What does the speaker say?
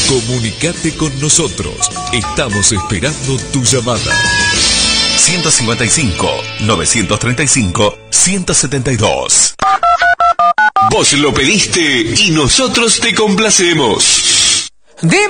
Comunicate con nosotros. Estamos esperando tu llamada. 155-935-172. Vos lo pediste y nosotros te complacemos.